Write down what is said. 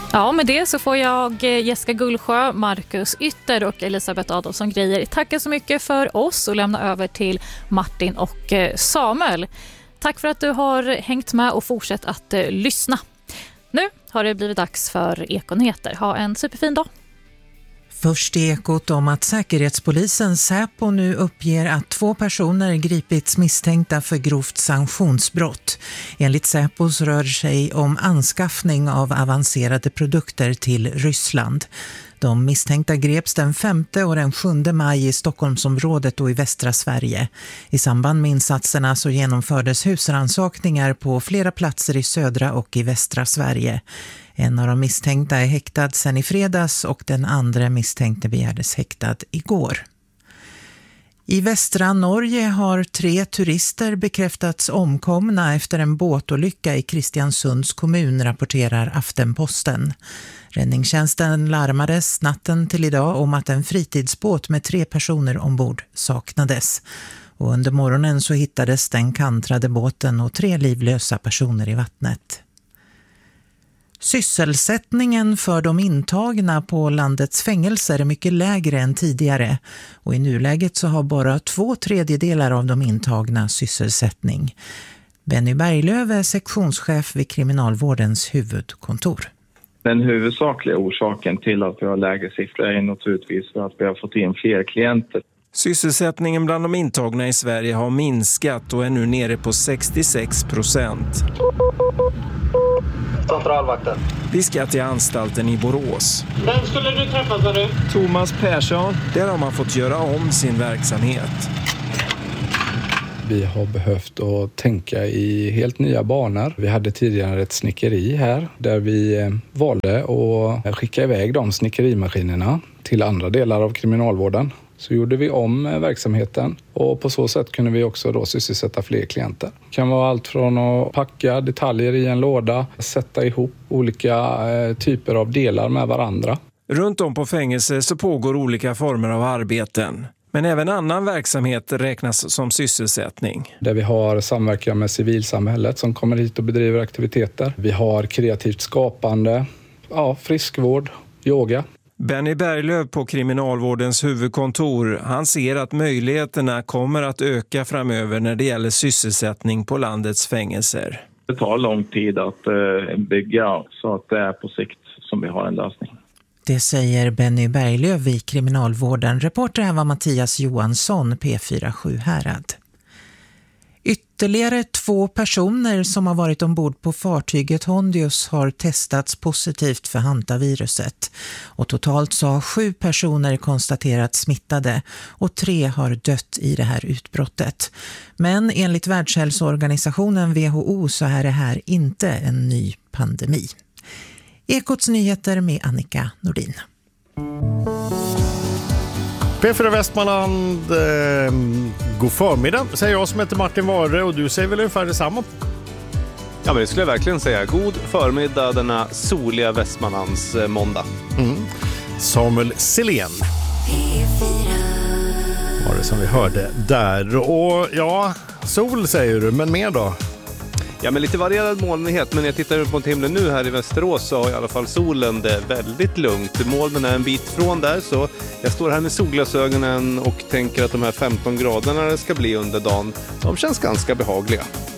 Ja, med det så får jag Jessica Gullsjö, Marcus Ytter och Elisabeth Adolfsson Grejer tacka så mycket för oss och lämna över till Martin och Samuel. Tack för att du har hängt med och fortsätt att lyssna. Nu har det blivit dags för Ekonyheter. Ha en superfin dag. Först Ekot om att Säkerhetspolisen Säpo nu uppger att 2 personer gripits misstänkta för grovt sanktionsbrott. Enligt Säpos rör sig om anskaffning av avancerade produkter till Ryssland. De misstänkta greps den 5:e och den 7 maj i Stockholmsområdet och i västra Sverige. I samband med insatserna så genomfördes husrannsakningar på flera platser i södra och i västra Sverige. En av de misstänkta är häktad sedan i fredags och den andra misstänkte begärdes häktad igår. I västra Norge har 3 turister bekräftats omkomna efter en båtolycka i Kristiansunds kommun, rapporterar Aftenposten. Räddningstjänsten larmades natten till idag om att en fritidsbåt med 3 personer ombord saknades. Och under morgonen så hittades den kantrade båten och 3 livlösa personer i vattnet. Sysselsättningen för de intagna på landets fängelser är mycket lägre än tidigare och i nuläget så har bara 2/3 av de intagna sysselsättning. Benny Berglöf är sektionschef vid Kriminalvårdens huvudkontor. Den huvudsakliga orsaken till att vi har lägre siffror är naturligtvis för att vi har fått in fler klienter. Sysselsättningen bland de intagna i Sverige har minskat och är nu nere på 66%. Centralvakten. Vi ska till anstalten i Borås. Vem skulle du träffa, sa du? Thomas Persson. Där har man fått göra om sin verksamhet. Vi har behövt att tänka i helt nya banor. Vi hade tidigare ett snickeri här där vi valde att skicka iväg de snickerimaskinerna till andra delar av kriminalvården. Så gjorde vi om verksamheten och på så sätt kunde vi också då sysselsätta fler klienter. Det kan vara allt från att packa detaljer i en låda, sätta ihop olika typer av delar med varandra. Runt om på fängelser så pågår olika former av arbeten. Men även annan verksamhet räknas som sysselsättning. Där vi har samverkan med civilsamhället som kommer hit och bedriver aktiviteter. Vi har kreativt skapande, friskvård, yoga. Benny Berglöf på Kriminalvårdens huvudkontor, han ser att möjligheterna kommer att öka framöver när det gäller sysselsättning på landets fängelser. Det tar lång tid att bygga så att det är på sikt som vi har en lösning. Det säger Benny Berglöf vid Kriminalvården. Reporter här var Mattias Johansson, P4 Sjuhärad. Ytterligare 2 personer som har varit ombord på fartyget Hondius har testats positivt för hantaviruset. Och totalt så har 7 personer konstaterats smittade och 3 har dött i det här utbrottet. Men enligt Världshälsoorganisationen WHO så är det här inte en ny pandemi. Ekots nyheter med Annika Nordin. P4 Västmanland, god förmiddag säger jag som heter Martin Ware och du säger väl ungefär detsamma? Ja, men det skulle jag verkligen säga. God förmiddag denna soliga Västmanlands måndag. Samuel Selén var det som vi hörde där. Och ja, sol säger du, men mer då? Ja, men lite varierad molnighet, men jag tittar på himlen nu här i Västerås så har i alla fall solen det väldigt lugnt. Molnen är en bit från där, så jag står här med solglasögonen och tänker att de här 15 graderna det ska bli under dagen, de känns ganska behagliga.